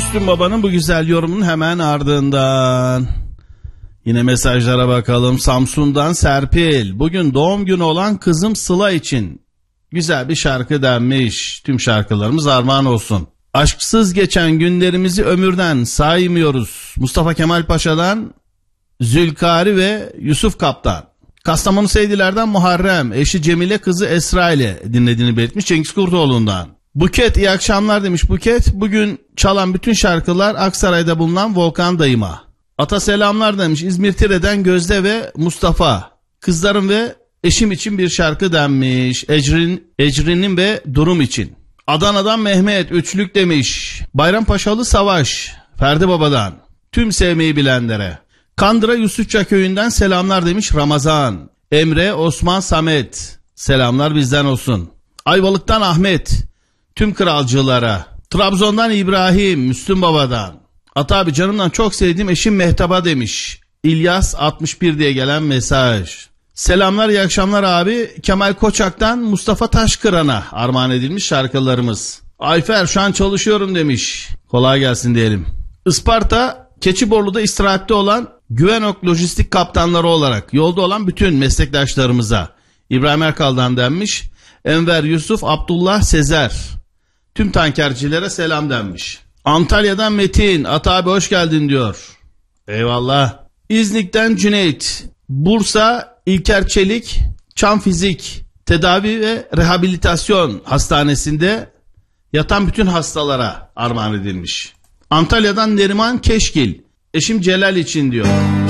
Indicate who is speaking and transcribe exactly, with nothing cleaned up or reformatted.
Speaker 1: Müslüm Baba'nın bu güzel yorumunun hemen ardından yine mesajlara bakalım. Samsun'dan Serpil, bugün doğum günü olan kızım Sıla için güzel bir şarkı denmiş. Tüm şarkılarımız armağan olsun. Aşksız geçen günlerimizi ömürden saymıyoruz. Mustafa Kemal Paşa'dan Zülkari ve Yusuf Kaptan. Kastamonu Seydiler'den Muharrem, eşi Cemile, kızı Esra ile dinlediğini belirtmiş. Cengiz Kurtoğlu'ndan. Buket, iyi akşamlar demiş Buket. Bugün çalan bütün şarkılar Aksaray'da bulunan Volkan dayıma. Ata selamlar demiş. İzmir Tire'den Gözde ve Mustafa. Kızlarım ve eşim için bir şarkı denmiş. Ecrin, Ecrin'in ve Durum için. Adana'dan Mehmet, üçlük demiş. Bayrampaşalı Savaş, Ferdi Baba'dan. Tüm sevmeyi bilenlere. Kandıra Yusufça köyünden selamlar demiş Ramazan. Emre, Osman, Samet, selamlar bizden olsun. Ayvalık'tan Ahmet, tüm kralcılara. Trabzon'dan İbrahim, Müslüm Baba'dan. Ata abi, canımdan çok sevdiğim eşim Mehtap'a demiş. İlyas altmış bir diye gelen mesaj. Selamlar, iyi akşamlar abi. Kemal Koçak'tan Mustafa Taşkıran'a armağan edilmiş şarkılarımız. Ayfer, şu an çalışıyorum demiş. Kolay gelsin diyelim. Isparta, Keçiborlu'da istirahatte olan Güvenok Lojistik kaptanları olarak yolda olan bütün meslektaşlarımıza İbrahim Erkal'dan denmiş. Enver, Yusuf, Abdullah, Sezer, tüm tankercilere selam denmiş. Antalya'dan Metin, Ata abi hoş geldin diyor. Eyvallah. İznik'ten Cüneyt, Bursa İlker Çelik Çam Fizik Tedavi ve Rehabilitasyon Hastanesi'nde yatan bütün hastalara armağan edilmiş. Antalya'dan Neriman Keşkil, eşim Celal için diyor.